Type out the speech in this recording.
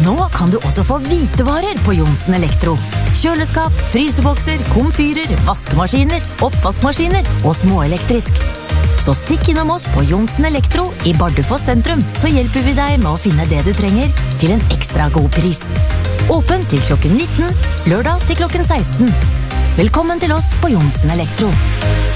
Nå kan du også få hvitevarer på Johnsen Elektro. Kjøleskap, frysebokser, komfyrer, vaskemaskiner, oppvaskmaskiner og småelektrisk. Så stikk innom oss på Johnsen Elektro i Bardufoss sentrum, så hjelper vi deg med å finne det du trenger til en ekstra god pris. Åpen til klokken 19, lørdag til klokken 16. Velkommen til oss på Johnsen Elektro.